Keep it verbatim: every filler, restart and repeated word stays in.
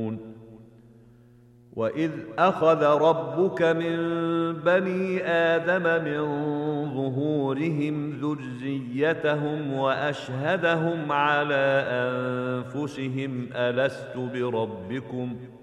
وإذ أخذ ربك من بني آدم من ظهورهم ذريتهم وأشهدهم على أنفسهم ألست بربكم